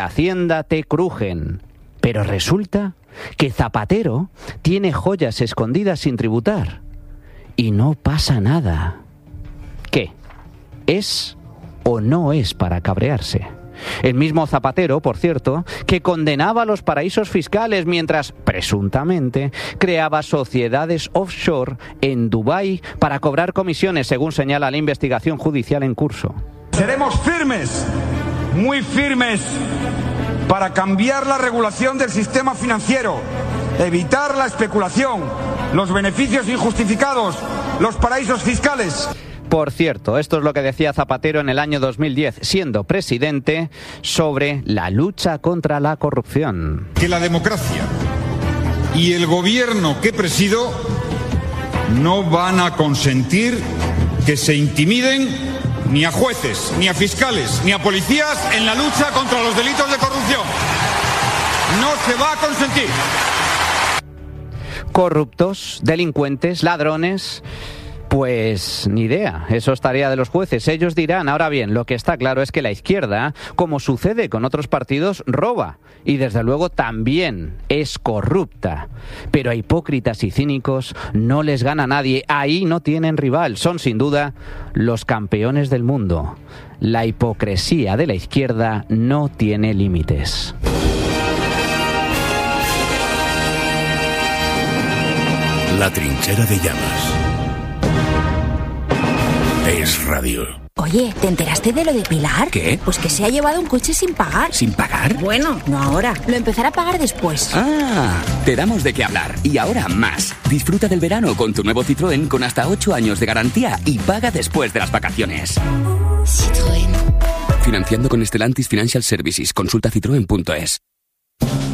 Hacienda te crujen. Pero resulta que Zapatero tiene joyas escondidas sin tributar. Y no pasa nada. ¿Qué? ¿Es o no es para cabrearse? El mismo Zapatero, por cierto, que condenaba a los paraísos fiscales mientras, presuntamente, creaba sociedades offshore en Dubái para cobrar comisiones, según señala la investigación judicial en curso. Seremos firmes, muy firmes, para cambiar la regulación del sistema financiero, evitar la especulación, los beneficios injustificados, los paraísos fiscales. Por cierto, esto es lo que decía Zapatero en el año 2010, siendo presidente, sobre la lucha contra la corrupción. Que la democracia y el gobierno que presido no van a consentir que se intimiden ni a jueces, ni a fiscales, ni a policías en la lucha contra los delitos de corrupción. No se va a consentir. Corruptos, delincuentes, ladrones... Pues ni idea, eso es tarea de los jueces, ellos dirán. Ahora bien, lo que está claro es que la izquierda, como sucede con otros partidos, roba y desde luego también es corrupta. Pero a hipócritas y cínicos no les gana nadie, ahí no tienen rival, son sin duda los campeones del mundo. La hipocresía de la izquierda no tiene límites. La trinchera de llamas. Es radio. Oye, ¿te enteraste de lo de Pilar? ¿Qué? Pues que se ha llevado un coche sin pagar. ¿Sin pagar? Bueno, no ahora. Lo empezará a pagar después. Ah, te damos de qué hablar. Y ahora más. Disfruta del verano con tu nuevo Citroën con hasta 8 años de garantía y paga después de las vacaciones. Citroën. Financiando con Stellantis Financial Services. Consulta citroen.es.